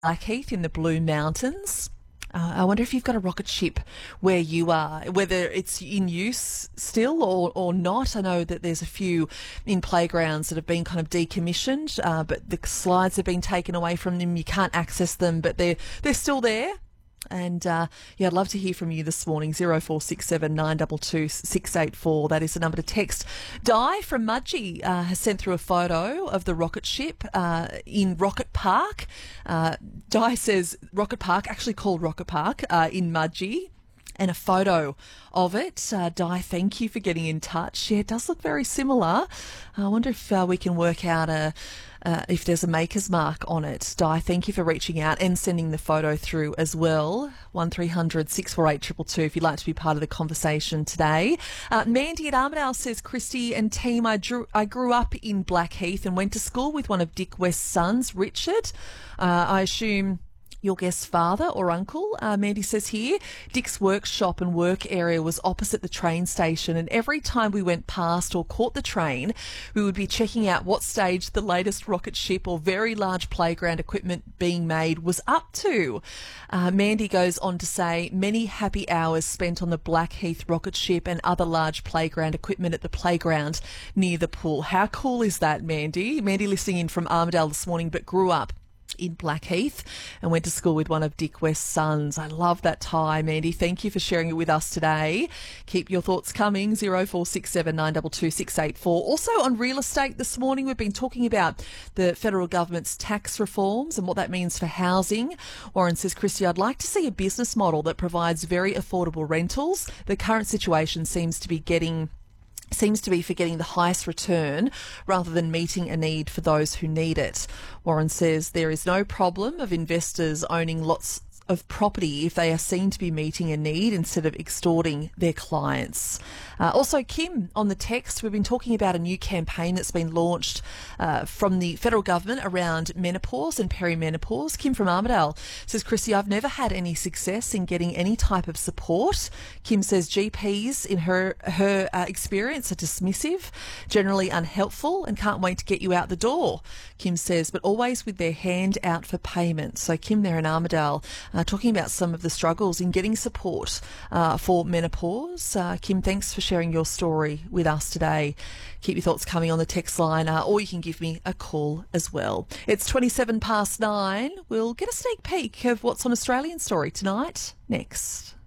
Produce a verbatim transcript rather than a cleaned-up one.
Blackheath in the Blue Mountains. Uh, I wonder if you've got a rocket ship where you are, whether it's in use still or, or not. I know that there's a few in playgrounds that have been kind of decommissioned, uh, but the slides have been taken away from them. You can't access them, but they're they're still there. And, uh, yeah, I'd love to hear from you this morning, zero four six seven nine two two six eight four. That is the number to text. Di from Mudgee uh, has sent through a photo of the rocket ship uh, in Rocket Park. Uh, Di says Rocket Park, actually called Rocket Park, uh, in Mudgee. And a photo of it. Uh, Di, thank you for getting in touch. Yeah, it does look very similar. I wonder if uh, we can work out a, uh, if there's a maker's mark on it. Di, thank you for reaching out and sending the photo through as well. one three hundred six four eight two two two if you'd like to be part of the conversation today. Uh, Mandy at Armidale says, Christy and team, I, drew, I grew up in Blackheath and went to school with one of Dick West's sons, Richard. Uh, I assume your guest's father or uncle. Uh, Mandy says here, Dick's workshop and work area was opposite the train station, and every time we went past or caught the train, we would be checking out what stage the latest rocket ship or very large playground equipment being made was up to. Uh, Mandy goes on to say, many happy hours spent on the Blackheath rocket ship and other large playground equipment at the playground near the pool. How cool is that, Mandy? Mandy listening in from Armidale this morning, but grew up in Blackheath and went to school with one of Dick West's sons. I love that tie, Mandy. Thank you for sharing it with us today. Keep your thoughts coming, zero four six seven nine two two six eight four. Also on real estate this morning, we've been talking about the federal government's tax reforms and what that means for housing. Warren says, Christy, I'd like to see a business model that provides very affordable rentals. The current situation seems to be getting seems to be for getting the highest return rather than meeting a need for those who need it. Warren says there is no problem of investors owning lots of property if they are seen to be meeting a need instead of extorting their clients. Uh, also, Kim on the text, we've been talking about a new campaign that's been launched uh, from the federal government around menopause and perimenopause. Kim from Armidale says, Chrissy, I've never had any success in getting any type of support. Kim says G Ps in her her uh, experience are dismissive, generally unhelpful, and can't wait to get you out the door. Kim says, but always with their hand out for payment. So Kim there in Armidale, uh, talking about some of the struggles in getting support uh, for menopause. Uh, Kim, thanks for sharing your story with us today. Keep your thoughts coming on the text line, uh, or you can give me a call as well. It's twenty-seven past nine. We'll get a sneak peek of what's on Australian Story tonight next.